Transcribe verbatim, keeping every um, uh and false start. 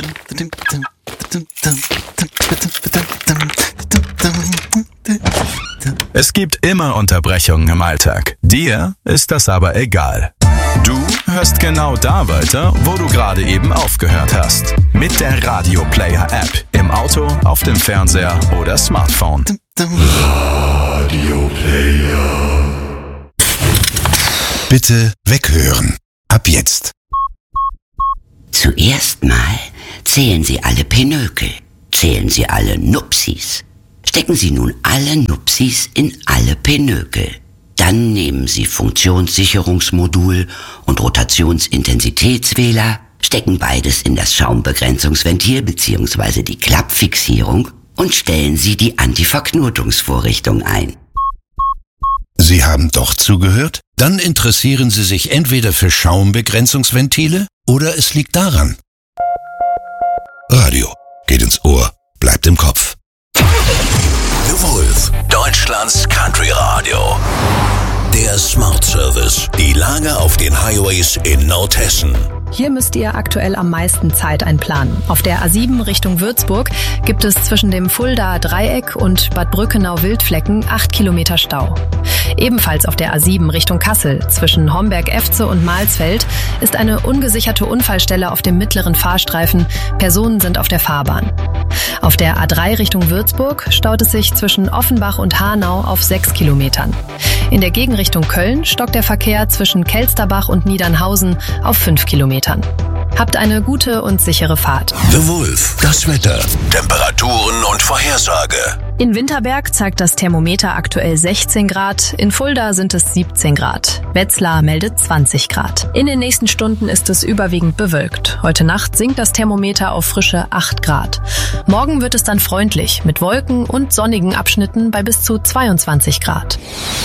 Es gibt immer Unterbrechungen im Alltag. Dir ist das aber egal. Du hörst genau da weiter, wo du gerade eben aufgehört hast. Mit der Radio Player App. Im Auto, auf dem Fernseher oder Smartphone. Radio Player. Bitte weghören. Ab jetzt. Zuerst mal zählen Sie alle Pinökel. Zählen Sie alle Nupsis. Stecken Sie nun alle Nupsis in alle Pinökel. Dann nehmen Sie Funktionssicherungsmodul und Rotationsintensitätswähler, stecken beides in das Schaumbegrenzungsventil bzw. die Klappfixierung und stellen Sie die Antiverknotungsvorrichtung ein. Sie haben doch zugehört? Dann interessieren Sie sich entweder für Schaumbegrenzungsventile oder es liegt daran. Radio geht ins Ohr, bleibt im Kopf. The Wolf, Deutschlands Country Radio. Der Smart Service. Die Lage auf den Highways in Nordhessen. Hier müsst ihr aktuell am meisten Zeit einplanen. Auf der A sieben Richtung Würzburg gibt es zwischen dem Fuldaer Dreieck und Bad Brückenau-Wildflecken acht Kilometer Stau. Ebenfalls auf der A sieben Richtung Kassel zwischen Homberg-Efze und Mahlsfeld ist eine ungesicherte Unfallstelle auf dem mittleren Fahrstreifen. Personen sind auf der Fahrbahn. Auf der A drei Richtung Würzburg staut es sich zwischen Offenbach und Hanau auf sechs Kilometern. In der Gegenrichtung Köln stockt der Verkehr zwischen Kelsterbach und Niedernhausen auf fünf Kilometern. Habt eine gute und sichere Fahrt. The Wolf, das Wetter, Temperaturen und Vorhersage. In Winterberg zeigt das Thermometer aktuell sechzehn Grad, in Fulda sind es siebzehn Grad. Wetzlar meldet zwanzig Grad. In den nächsten Stunden ist es überwiegend bewölkt. Heute Nacht sinkt das Thermometer auf frische acht Grad. Morgen wird es dann freundlich, mit Wolken und sonnigen Abschnitten bei bis zu zweiundzwanzig Grad.